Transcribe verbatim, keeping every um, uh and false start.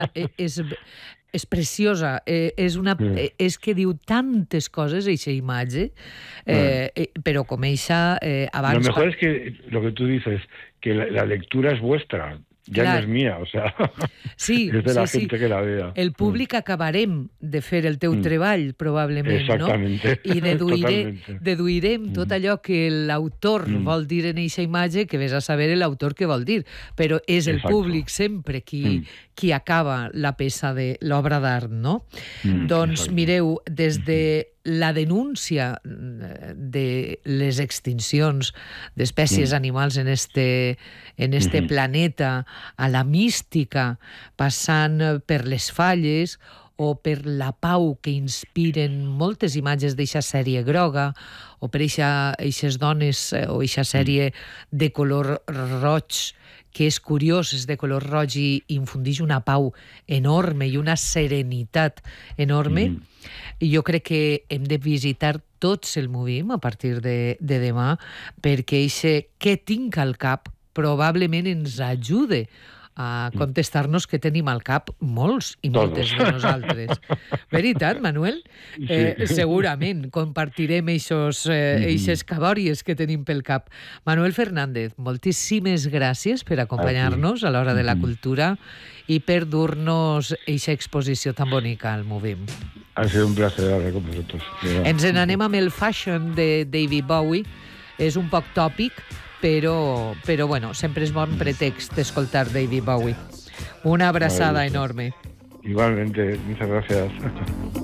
és, és preciosa, eh, és, una, Sí. eh, és que diu tantes coses, eixa imatge, eh, eh, però com eixa eh, Lo abans... mejor es que lo que tú dices, que la, la lectura es vuestra, ya Clar. no es mía, o sea, Sí, es de sí, la sí. gente que la vea. El públic acabarem de fer el teu Mm. treball, probablement, Exactamente. no? I deduiré, Totalmente. deduirem Mm. tot allò que l'autor Mm. vol dir en eixa imatge, que vés a saber l'autor què vol dir. Però és el Exacto. públic sempre qui, Mm. qui acaba la peça de l'obra d'art, no? Mm, Doncs exacto. mireu, des de la denúncia de les extincions d'espècies Mm. animals en este, en este Mhm. planeta, a la mística, passant per les falles o per la pau que inspiren moltes imatges d'eixa sèrie groga o per eixa, eixes dones eh, o eixa sèrie de color roig, que és curiós, és de color roig i infundix una pau enorme i una serenitat enorme. Mhm. I jo crec que hem de visitar tots el Movim a partir de, de demà, perquè eixe què tinc al cap probablement ens ajude a contestar-nos que tenim al cap molts i moltes Todos. de nosaltres. Veritat, Manuel? Eh, Sí. segurament compartirem eixos, eh, Mhm. eixes cabòries que tenim pel cap. Manuel Fernández, moltíssimes gràcies per acompanyar-nos a l'Hora de la Mhm. Cultura i per dur-nos eixa exposició tan bonica al Movim. Ha sido un placer hablar con vosotros. de verdad. Ens n'anem amb el Fashion de David Bowie. És un poc tòpic, però, però bueno, sempre és bon pretext d'escoltar David Bowie. Una abraçada Maravilloso. enorme. Igualmente, muchas gracias.